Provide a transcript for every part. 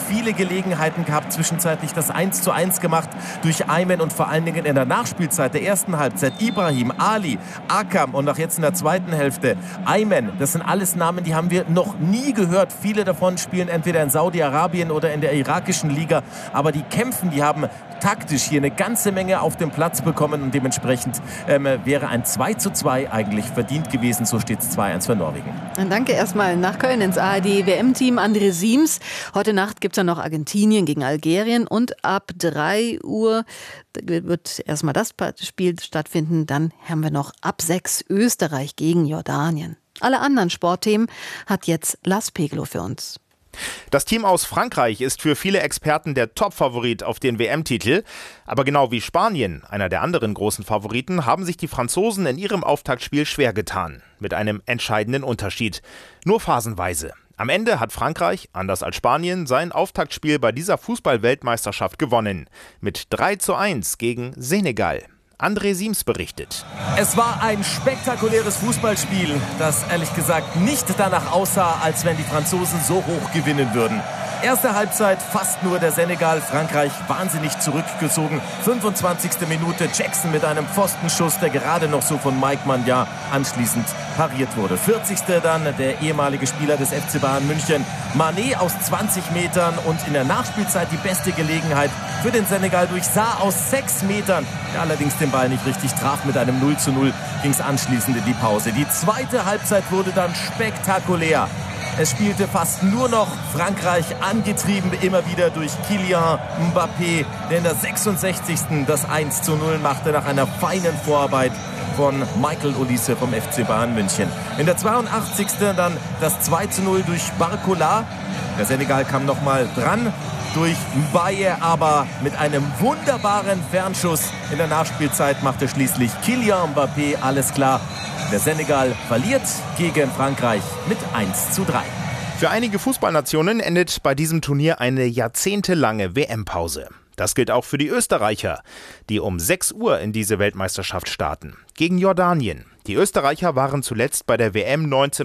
viele Gelegenheiten gehabt, zwischenzeitlich das 1:1 gemacht durch Aymen und vor allen Dingen in der Nachspielzeit der ersten Halbzeit Ibrahim, Ali, Akam und auch jetzt in der zweiten Hälfte Aymen. Das sind alles Namen, die haben wir noch nie gehört. Viele davon spielen entweder in Saudi-Arabien oder in der irakischen Liga, aber die kämpfen, die haben taktisch hier eine ganze Menge auf den Platz bekommen und dementsprechend wäre ein 2:2 eigentlich verdient gewesen. So steht es 2:1 für Norwegen. Dann danke erstmal nach Köln ins ARD-WM-Team André Siems. Heute Nacht gibt es dann noch Argentinien gegen Algerien und ab 3 Uhr wird erstmal das Spiel stattfinden. Dann haben wir noch ab 6 Österreich gegen Jordanien. Alle anderen Sportthemen hat jetzt Lars Peglo für uns. Das Team aus Frankreich ist für viele Experten der Top-Favorit auf den WM-Titel. Aber genau wie Spanien, einer der anderen großen Favoriten, haben sich die Franzosen in ihrem Auftaktspiel schwer getan. Mit einem entscheidenden Unterschied. Nur phasenweise. Am Ende hat Frankreich, anders als Spanien, sein Auftaktspiel bei dieser Fußball-Weltmeisterschaft gewonnen. Mit 3:1 gegen Senegal. André Siems berichtet. Es war ein spektakuläres Fußballspiel, das ehrlich gesagt nicht danach aussah, als wenn die Franzosen so hoch gewinnen würden. Erste Halbzeit fast nur der Senegal, Frankreich wahnsinnig zurückgezogen. 25. Minute Jackson mit einem Pfostenschuss, der gerade noch so von Mike Maignan anschließend pariert wurde. 40. dann der ehemalige Spieler des FC Bayern München, Mané aus 20 Metern und in der Nachspielzeit die beste Gelegenheit für den Senegal durch Sarr aus 6 Metern, der allerdings den Ball nicht richtig traf. Mit einem 0:0 ging es anschließend in die Pause. Die zweite Halbzeit wurde dann spektakulär. Es spielte fast nur noch Frankreich, angetrieben immer wieder durch Kylian Mbappé, der in der 66. das 1:0 machte nach einer feinen Vorarbeit von Michael Olise vom FC Bayern München. In der 82. dann das 2:0 durch Barcola. Der Senegal kam nochmal dran durch Mbaye, aber mit einem wunderbaren Fernschuss in der Nachspielzeit machte schließlich Kylian Mbappé alles klar. Der Senegal verliert gegen Frankreich mit 1:3. Für einige Fußballnationen endet bei diesem Turnier eine jahrzehntelange WM-Pause. Das gilt auch für die Österreicher, die um 6 Uhr in diese Weltmeisterschaft starten. Gegen Jordanien. Die Österreicher waren zuletzt bei der WM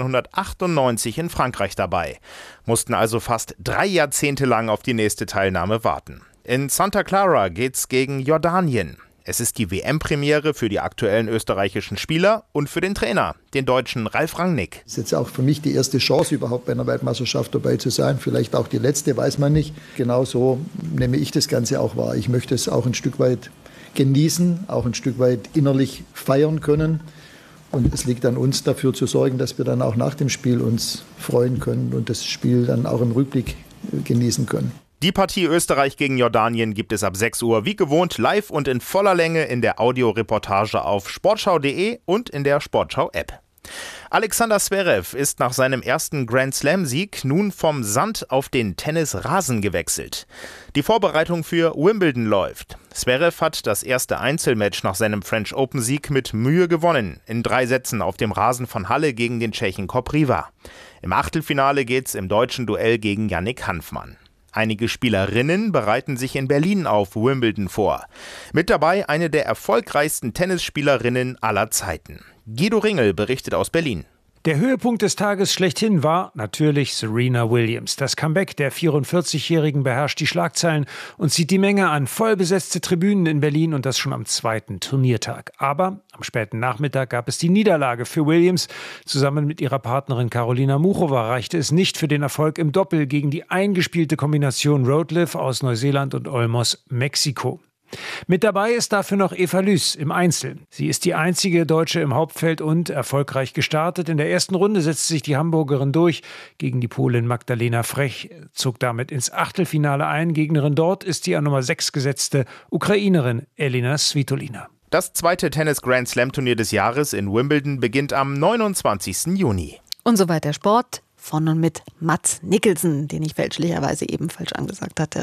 1998 in Frankreich dabei, mussten also fast 3 Jahrzehnte lang auf die nächste Teilnahme warten. In Santa Clara geht's gegen Jordanien. Es ist die WM-Premiere für die aktuellen österreichischen Spieler und für den Trainer, den Deutschen Ralf Rangnick. Das ist jetzt auch für mich die erste Chance, überhaupt bei einer Weltmeisterschaft dabei zu sein. Vielleicht auch die letzte, weiß man nicht. Genauso nehme ich das Ganze auch wahr. Ich möchte es auch ein Stück weit genießen, auch ein Stück weit innerlich feiern können. Und es liegt an uns, dafür zu sorgen, dass wir dann auch nach dem Spiel uns freuen können und das Spiel dann auch im Rückblick genießen können. Die Partie Österreich gegen Jordanien gibt es ab 6 Uhr wie gewohnt live und in voller Länge in der Audioreportage auf sportschau.de und in der Sportschau-App. Alexander Zverev ist nach seinem ersten Grand-Slam-Sieg nun vom Sand auf den Tennisrasen gewechselt. Die Vorbereitung für Wimbledon läuft. Zverev hat das erste Einzelmatch nach seinem French Open-Sieg mit Mühe gewonnen, in 3 Sätzen auf dem Rasen von Halle gegen den Tschechen Kopriva. Im Achtelfinale geht's im deutschen Duell gegen Yannick Hanfmann. Einige Spielerinnen bereiten sich in Berlin auf Wimbledon vor. Mit dabei eine der erfolgreichsten Tennisspielerinnen aller Zeiten. Guido Ringel berichtet aus Berlin. Der Höhepunkt des Tages schlechthin war natürlich Serena Williams. Das Comeback der 44-Jährigen beherrscht die Schlagzeilen und zieht die Menge an. Vollbesetzte Tribünen in Berlin und das schon am 2. Turniertag. Aber am späten Nachmittag gab es die Niederlage für Williams. Zusammen mit ihrer Partnerin Karolina Muchova reichte es nicht für den Erfolg im Doppel gegen die eingespielte Kombination Roetlev aus Neuseeland und Olmos, Mexiko. Mit dabei ist dafür noch Eva Lüß im Einzel. Sie ist die einzige Deutsche im Hauptfeld und erfolgreich gestartet. In der ersten Runde setzte sich die Hamburgerin durch gegen die Polin Magdalena Frech, zog damit ins Achtelfinale ein. Gegnerin dort ist die an Nummer 6 gesetzte Ukrainerin Elina Svitolina. Das zweite Tennis-Grand-Slam-Turnier des Jahres in Wimbledon beginnt am 29. Juni. Und soweit der Sport von und mit Mats Mikkelsen, den ich fälschlicherweise eben falsch angesagt hatte.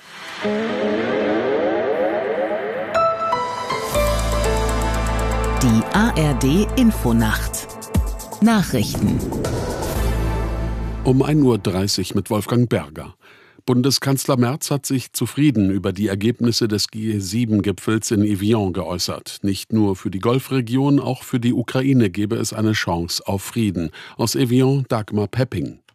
Die ARD-Infonacht. Nachrichten. Um 1:30 Uhr mit Wolfgang Berger. Bundeskanzler Merz hat sich zufrieden über die Ergebnisse des G7-Gipfels in Evian geäußert. Nicht nur für die Golfregion, auch für die Ukraine gebe es eine Chance auf Frieden. Aus Evian Dagmar Pepping.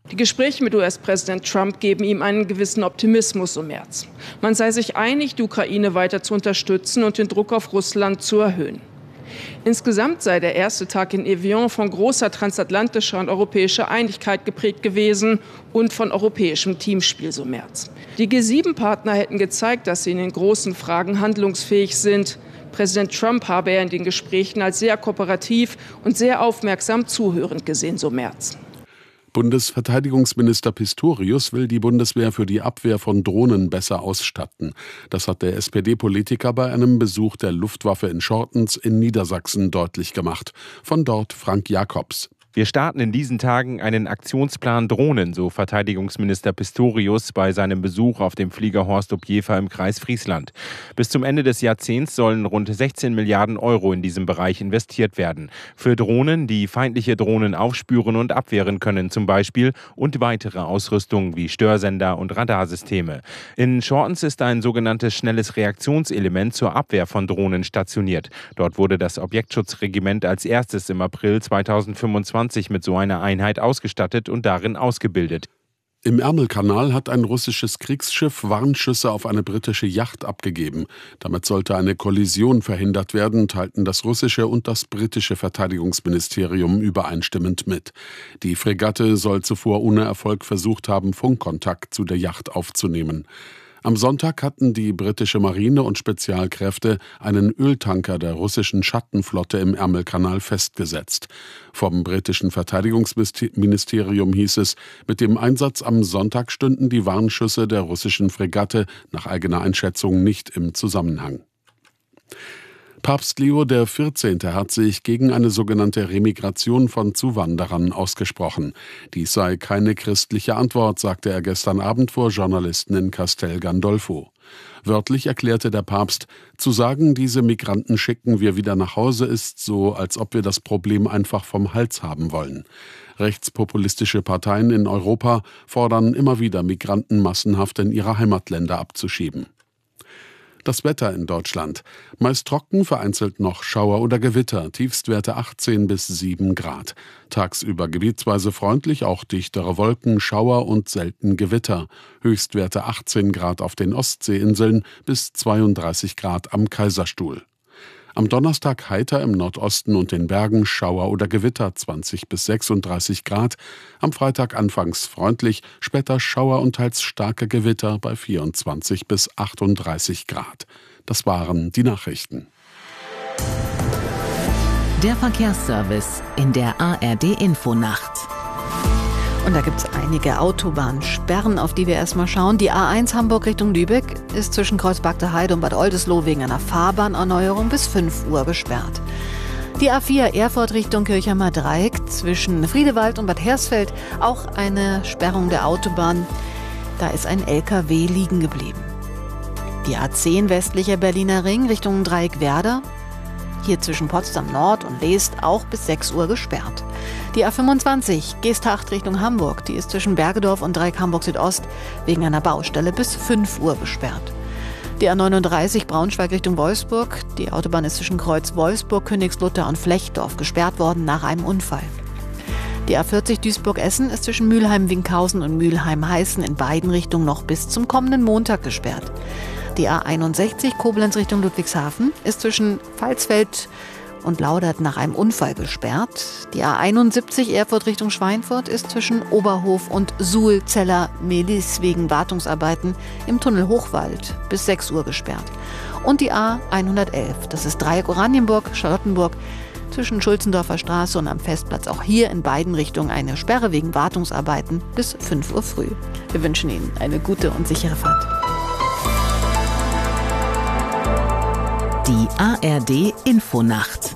Die Gespräche mit US-Präsident Trump geben ihm einen gewissen Optimismus im März. Man sei sich einig, die Ukraine weiter zu unterstützen und den Druck auf Russland zu erhöhen. Insgesamt sei der erste Tag in Evian von großer transatlantischer und europäischer Einigkeit geprägt gewesen und von europäischem Teamspiel, so Merz. Die G7-Partner hätten gezeigt, dass sie in den großen Fragen handlungsfähig sind. Präsident Trump habe er in den Gesprächen als sehr kooperativ und sehr aufmerksam zuhörend gesehen, so Merz. Bundesverteidigungsminister Pistorius will die Bundeswehr für die Abwehr von Drohnen besser ausstatten. Das hat der SPD-Politiker bei einem Besuch der Luftwaffe in Schortens in Niedersachsen deutlich gemacht. Von dort Frank Jakobs. Wir starten in diesen Tagen einen Aktionsplan Drohnen, so Verteidigungsminister Pistorius bei seinem Besuch auf dem Flieger Horst-Opjefer im Kreis Friesland. Bis zum Ende des Jahrzehnts sollen rund 16 Milliarden Euro in diesem Bereich investiert werden. Für Drohnen, die feindliche Drohnen aufspüren und abwehren können zum Beispiel, und weitere Ausrüstung wie Störsender und Radarsysteme. In Schortens ist ein sogenanntes schnelles Reaktionselement zur Abwehr von Drohnen stationiert. Dort wurde das Objektschutzregiment als erstes im April 2025 mit so einer Einheit ausgestattet und darin ausgebildet. Im Ärmelkanal hat ein russisches Kriegsschiff Warnschüsse auf eine britische Yacht abgegeben. Damit sollte eine Kollision verhindert werden, teilten das russische und das britische Verteidigungsministerium übereinstimmend mit. Die Fregatte soll zuvor ohne Erfolg versucht haben, Funkkontakt zu der Yacht aufzunehmen. Am Sonntag hatten die britische Marine und Spezialkräfte einen Öltanker der russischen Schattenflotte im Ärmelkanal festgesetzt. Vom britischen Verteidigungsministerium hieß es, mit dem Einsatz am Sonntag stünden die Warnschüsse der russischen Fregatte nach eigener Einschätzung nicht im Zusammenhang. Papst Leo XIV. Hat sich gegen eine sogenannte Remigration von Zuwanderern ausgesprochen. Dies sei keine christliche Antwort, sagte er gestern Abend vor Journalisten in Castel Gandolfo. Wörtlich erklärte der Papst, zu sagen, diese Migranten schicken wir wieder nach Hause, ist so, als ob wir das Problem einfach vom Hals haben wollen. Rechtspopulistische Parteien in Europa fordern immer wieder, Migranten massenhaft in ihre Heimatländer abzuschieben. Das Wetter in Deutschland. Meist trocken, vereinzelt noch Schauer oder Gewitter, Tiefstwerte 18 bis 7 Grad. Tagsüber gebietsweise freundlich, auch dichtere Wolken, Schauer und selten Gewitter. Höchstwerte 18 Grad auf den Ostseeinseln bis 32 Grad am Kaiserstuhl. Am Donnerstag heiter im Nordosten und den Bergen, Schauer oder Gewitter 20 bis 36 Grad. Am Freitag anfangs freundlich, später Schauer und teils starke Gewitter bei 24 bis 38 Grad. Das waren die Nachrichten. Der Verkehrsservice in der ARD-Infonacht. Und da gibt es einige Autobahnsperren, auf die wir erstmal schauen. Die A1 Hamburg Richtung Lübeck ist zwischen Kreuzberg Heide und Bad Oldesloe wegen einer Fahrbahnerneuerung bis 5 Uhr gesperrt. Die A4 Erfurt Richtung Kirchheimer Dreieck zwischen Friedewald und Bad Hersfeld auch eine Sperrung der Autobahn. Da ist ein LKW liegen geblieben. Die A10 westlicher Berliner Ring Richtung Dreieck Werder. Hier zwischen Potsdam Nord und Leest auch bis 6 Uhr gesperrt. Die A25 Geesthacht Richtung Hamburg, die ist zwischen Bergedorf und Dreieck Hamburg Südost wegen einer Baustelle bis 5 Uhr gesperrt. Die A39 Braunschweig Richtung Wolfsburg, die Autobahn ist zwischen Kreuz Wolfsburg, Königslutter und Flechtdorf gesperrt worden nach einem Unfall. Die A40 Duisburg-Essen ist zwischen Mülheim-Winkhausen und Mülheim-Heißen in beiden Richtungen noch bis zum kommenden Montag gesperrt. Die A61 Koblenz Richtung Ludwigshafen ist zwischen Pfalzfeld und Laudert nach einem Unfall gesperrt. Die A71 Erfurt Richtung Schweinfurt ist zwischen Oberhof und Suhl-Zeller-Melis wegen Wartungsarbeiten im Tunnel Hochwald bis 6 Uhr gesperrt. Und die A111, das ist Dreieck Oranienburg, Charlottenburg, zwischen Schulzendorfer Straße und am Festplatz. Auch hier in beiden Richtungen eine Sperre wegen Wartungsarbeiten bis 5 Uhr früh. Wir wünschen Ihnen eine gute und sichere Fahrt. Die ARD-Infonacht.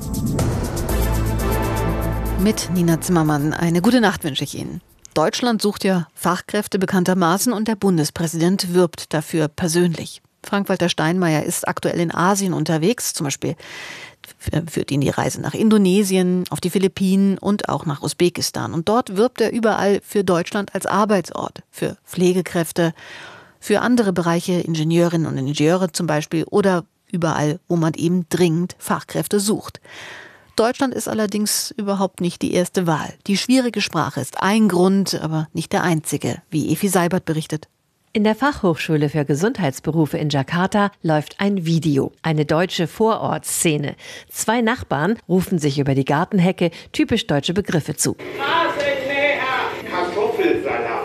Mit Nina Zimmermann. Eine gute Nacht wünsche ich Ihnen. Deutschland sucht ja Fachkräfte bekanntermaßen und der Bundespräsident wirbt dafür persönlich. Frank-Walter Steinmeier ist aktuell in Asien unterwegs. Zum Beispiel führt ihn die Reise nach Indonesien, auf die Philippinen und auch nach Usbekistan. Und dort wirbt er überall für Deutschland als Arbeitsort, für Pflegekräfte, für andere Bereiche, Ingenieurinnen und Ingenieure zum Beispiel oder überall, wo man eben dringend Fachkräfte sucht. Deutschland ist allerdings überhaupt nicht die erste Wahl. Die schwierige Sprache ist ein Grund, aber nicht der einzige, wie Efi Seibert berichtet. In der Fachhochschule für Gesundheitsberufe in Jakarta läuft ein Video, eine deutsche Vorortszene. 2 Nachbarn rufen sich über die Gartenhecke typisch deutsche Begriffe zu. Kartoffelsalat,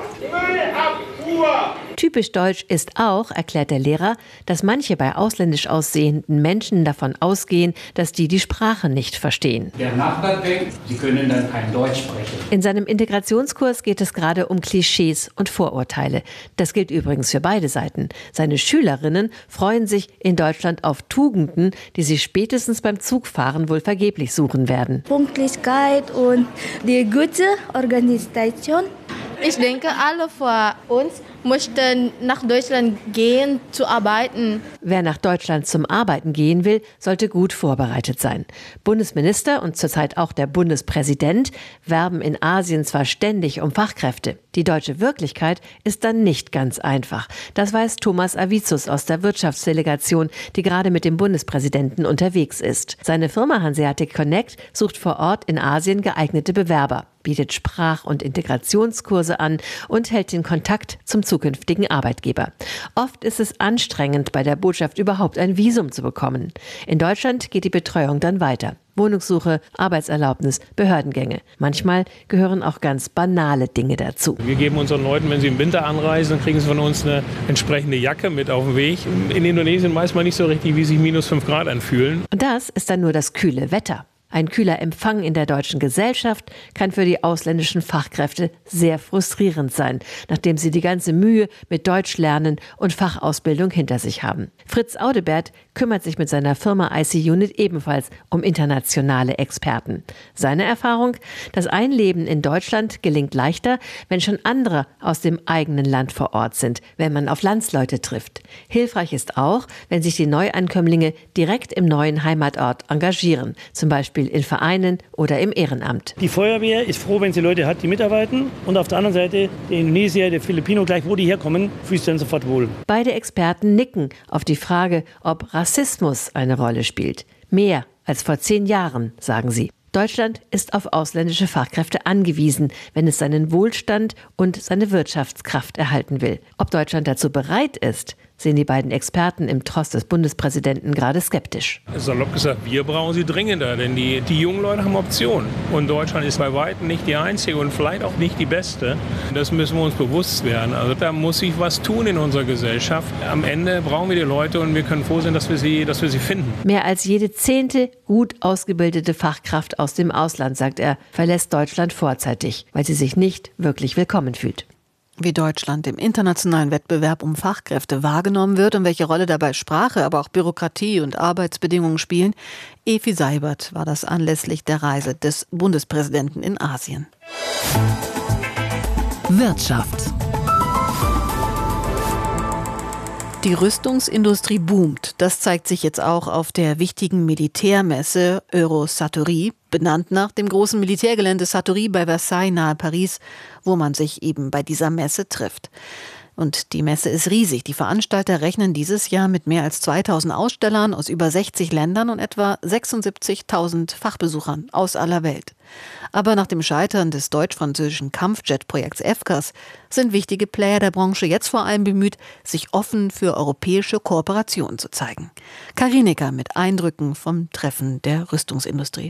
Müllabfuhr. Typisch deutsch ist auch, erklärt der Lehrer, dass manche bei ausländisch aussehenden Menschen davon ausgehen, dass die Sprache nicht verstehen. Der Nachbar denkt, sie können dann kein Deutsch sprechen. In seinem Integrationskurs geht es gerade um Klischees und Vorurteile. Das gilt übrigens für beide Seiten. Seine Schülerinnen freuen sich in Deutschland auf Tugenden, die sie spätestens beim Zugfahren wohl vergeblich suchen werden. Pünktlichkeit und die gute Organisation. Ich denke, alle von uns möchten nach Deutschland gehen, zu arbeiten. Wer nach Deutschland zum Arbeiten gehen will, sollte gut vorbereitet sein. Bundesminister und zurzeit auch der Bundespräsident werben in Asien zwar ständig um Fachkräfte. Die deutsche Wirklichkeit ist dann nicht ganz einfach. Das weiß Thomas Avicius aus der Wirtschaftsdelegation, die gerade mit dem Bundespräsidenten unterwegs ist. Seine Firma Hanseatic Connect sucht vor Ort in Asien geeignete Bewerber, bietet Sprach- und Integrationskurse an und hält den Kontakt zum zukünftigen Arbeitgeber. Oft ist es anstrengend, bei der Botschaft überhaupt ein Visum zu bekommen. In Deutschland geht die Betreuung dann weiter. Wohnungssuche, Arbeitserlaubnis, Behördengänge. Manchmal gehören auch ganz banale Dinge dazu. Wir geben unseren Leuten, wenn sie im Winter anreisen, dann kriegen sie von uns eine entsprechende Jacke mit auf den Weg. In Indonesien weiß man nicht so richtig, wie sich -5 Grad anfühlen. Und das ist dann nur das kühle Wetter. Ein kühler Empfang in der deutschen Gesellschaft kann für die ausländischen Fachkräfte sehr frustrierend sein, nachdem sie die ganze Mühe mit Deutschlernen und Fachausbildung hinter sich haben. Fritz Audebert kümmert sich mit seiner Firma IC Unit ebenfalls um internationale Experten. Seine Erfahrung: Das Einleben in Deutschland gelingt leichter, wenn schon andere aus dem eigenen Land vor Ort sind, wenn man auf Landsleute trifft. Hilfreich ist auch, wenn sich die Neuankömmlinge direkt im neuen Heimatort engagieren, zum Beispiel in Vereinen oder im Ehrenamt. Die Feuerwehr ist froh, wenn sie Leute hat, die mitarbeiten. Und auf der anderen Seite der Indonesier, der Filipino, gleich wo die herkommen, fühlt sich dann sofort wohl. Beide Experten nicken auf die Frage, ob Rassismus eine Rolle spielt. Mehr als vor 10 Jahren, sagen sie. Deutschland ist auf ausländische Fachkräfte angewiesen, wenn es seinen Wohlstand und seine Wirtschaftskraft erhalten will. Ob Deutschland dazu bereit ist, sehen die beiden Experten im Tross des Bundespräsidenten gerade skeptisch. Salopp gesagt, wir brauchen sie dringender, denn die jungen Leute haben Optionen. Und Deutschland ist bei weitem nicht die einzige und vielleicht auch nicht die beste. Das müssen wir uns bewusst werden. Also da muss sich was tun in unserer Gesellschaft. Am Ende brauchen wir die Leute und wir können froh sein, dass wir sie finden. Mehr als jede 10. gut ausgebildete Fachkraft aus dem Ausland, sagt er, verlässt Deutschland vorzeitig, weil sie sich nicht wirklich willkommen fühlt. Wie Deutschland im internationalen Wettbewerb um Fachkräfte wahrgenommen wird und welche Rolle dabei Sprache, aber auch Bürokratie und Arbeitsbedingungen spielen. Efi Seibert war das anlässlich der Reise des Bundespräsidenten in Asien. Wirtschaft. Die Rüstungsindustrie boomt. Das zeigt sich jetzt auch auf der wichtigen Militärmesse Eurosatory, benannt nach dem großen Militärgelände Satory bei Versailles nahe Paris, wo man sich eben bei dieser Messe trifft. Und die Messe ist riesig. Die Veranstalter rechnen dieses Jahr mit mehr als 2000 Ausstellern aus über 60 Ländern und etwa 76.000 Fachbesuchern aus aller Welt. Aber nach dem Scheitern des deutsch-französischen Kampfjet-Projekts FCAS sind wichtige Player der Branche jetzt vor allem bemüht, sich offen für europäische Kooperationen zu zeigen. Karinika mit Eindrücken vom Treffen der Rüstungsindustrie.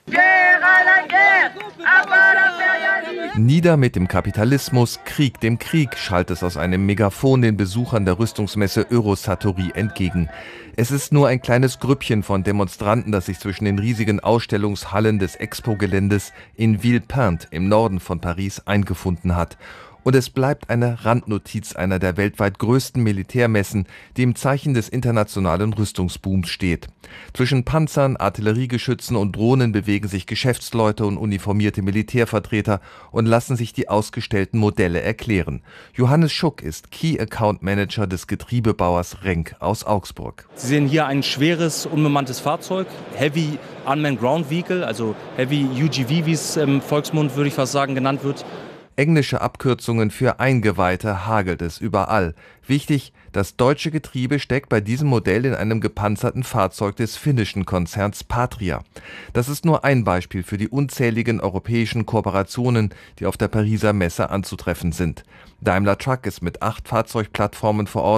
Nieder mit dem Kapitalismus, Krieg dem Krieg, schallt es aus einem Megafon den Besuchern der Rüstungsmesse Eurosatory entgegen. Es ist nur ein kleines Grüppchen von Demonstranten, das sich zwischen den riesigen Ausstellungshallen des Expo-Geländes in Villepinte im Norden von Paris eingefunden hat. Und es bleibt eine Randnotiz einer der weltweit größten Militärmessen, die im Zeichen des internationalen Rüstungsbooms steht. Zwischen Panzern, Artilleriegeschützen und Drohnen bewegen sich Geschäftsleute und uniformierte Militärvertreter und lassen sich die ausgestellten Modelle erklären. Johannes Schuck ist Key Account Manager des Getriebebauers Renk aus Augsburg. Sie sehen hier ein schweres, unbemanntes Fahrzeug, Heavy Unmanned Ground Vehicle, also Heavy UGV, wie es im Volksmund, würde ich fast sagen, genannt wird. Englische Abkürzungen für Eingeweihte hagelt es überall. Wichtig, das deutsche Getriebe steckt bei diesem Modell in einem gepanzerten Fahrzeug des finnischen Konzerns Patria. Das ist nur ein Beispiel für die unzähligen europäischen Kooperationen, die auf der Pariser Messe anzutreffen sind. Daimler Truck ist mit 8 Fahrzeugplattformen vor Ort.